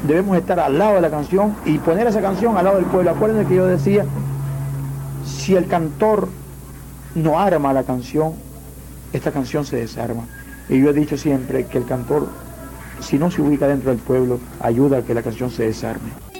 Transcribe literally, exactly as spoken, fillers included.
debemos estar al lado de la canción y poner esa canción al lado del pueblo. Acuérdense que yo decía, si el cantor no arma la canción, esta canción se desarma. Y yo he dicho siempre que el cantor, si no se ubica dentro del pueblo, ayuda a que la canción se desarme.